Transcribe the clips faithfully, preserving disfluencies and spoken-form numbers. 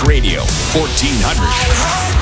Jet Radio fourteen hundred.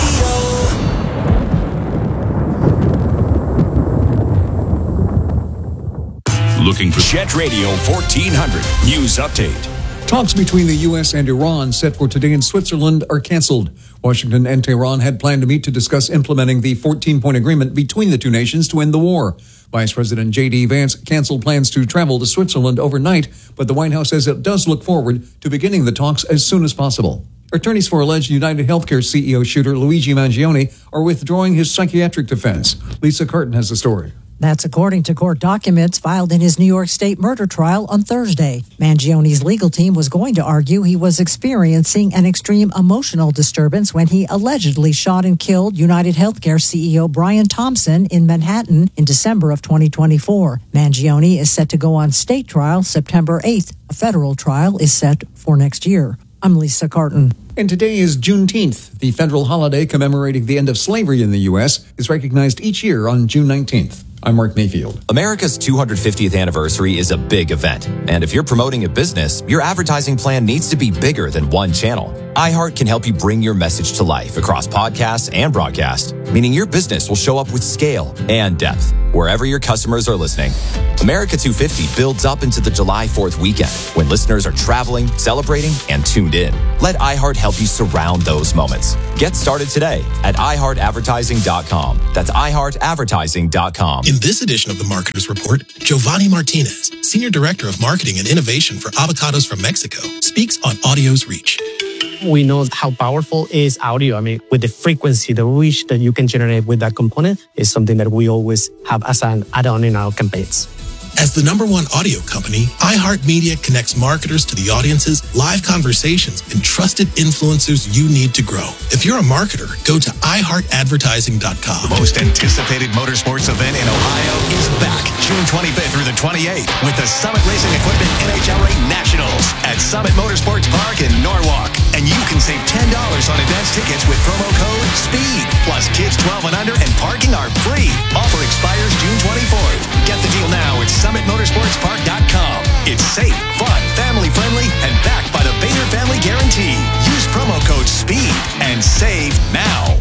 Looking for Jet Radio fourteen hundred News Update. Talks between the U S and Iran set for today in Switzerland are canceled. Washington and Tehran had planned to meet to discuss implementing the fourteen-point agreement between the two nations to end the war. Vice President J D. Vance canceled plans to travel to Switzerland overnight, but the White House says it does look forward to beginning the talks as soon as possible. Attorneys for alleged United Healthcare C E O shooter Luigi Mangione are withdrawing his psychiatric defense. Lisa Carton has the story. That's according to court documents filed in his New York State murder trial on Thursday. Mangione's legal team was going to argue he was experiencing an extreme emotional disturbance when he allegedly shot and killed United Healthcare C E O Brian Thompson in Manhattan in December of twenty twenty-four. Mangione is set to go on state trial September eighth. A federal trial is set for next year. I'm Lisa Carton. And today is Juneteenth. The federal holiday commemorating the end of slavery in the U S is recognized each year on June nineteenth. I'm Mark Mayfield. America's two hundred fiftieth anniversary is a big event. And if you're promoting a business, your advertising plan needs to be bigger than one channel. iHeart can help you bring your message to life across podcasts and broadcast, meaning your business will show up with scale and depth wherever your customers are listening. America two fifty builds up into the July fourth weekend when listeners are traveling, celebrating, and tuned in. Let iHeart help you surround those moments. Get started today at i heart advertising dot com. That's i heart advertising dot com. In this edition of the Marketers Report, Giovanni Martinez, Senior Director of Marketing and Innovation for Avocados from Mexico, speaks on audio's reach. We know how powerful is audio. I mean, with the frequency, the reach that you can generate with that component is something that we always have as an add-on in our campaigns. As the number one audio company, iHeartMedia connects marketers to the audiences, live conversations, and trusted influencers you need to grow. If you're a marketer, go to i heart advertising dot com. The most anticipated motorsports event in Ohio is back June twenty-fifth through the twenty-eighth with the Summit Racing Equipment N H L A Nationals at Summit Motorsports Park in Norwalk. And you can save ten dollars on advance tickets with promo code SPEED. Plus, kids twelve and under and parking are free. Offer expires June twenty-fourth. Get the deal now at summit motorsports park dot com. It's safe, fun, family-friendly, and backed by the Bader Family Guarantee. Use promo code SPEED and save now.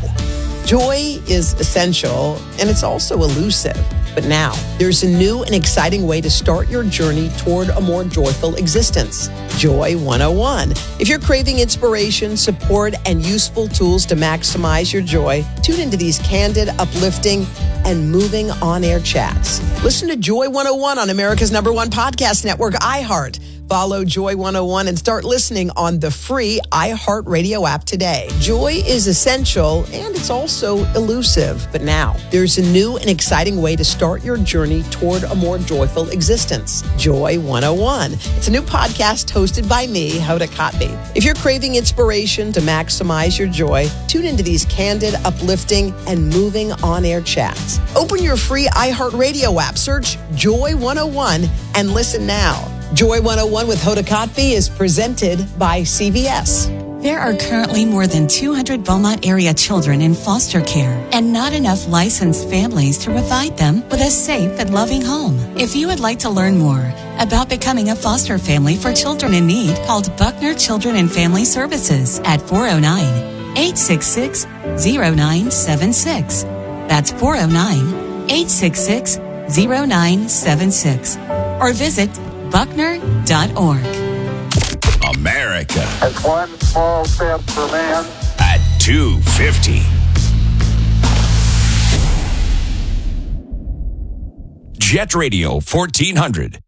Joy is essential, and it's also elusive. But now, there's a new and exciting way to start your journey toward a more joyful existence. Joy one oh one. If you're craving inspiration, support, and useful tools to maximize your joy, tune into these candid, uplifting, and moving on-air chats. Listen to Joy one oh one on America's number one podcast network, iHeart. Follow Joy one oh one and start listening on the free iHeartRadio app today. Joy is essential and it's also elusive. But now, there's a new and exciting way to start your journey toward a more joyful existence. Joy one oh one. It's a new podcast hosted by me, Hoda Kotb. If you're craving inspiration to maximize your joy, tune into these candid, uplifting, and moving on-air chats. Open your free iHeartRadio app, search Joy one oh one, and listen now. Joy one oh one with Hoda Kotb is presented by C V S. There are currently more than two hundred Beaumont area children in foster care and not enough licensed families to provide them with a safe and loving home. If you would like to learn more about becoming a foster family for children in need, call Buckner Children and Family Services at four oh nine, eight six six, oh nine seven six. That's four oh nine, eight six six, oh nine seven six. Or visit buckner dot org. America. That's one small step for man. At two fifty. Jet Radio fourteen hundred.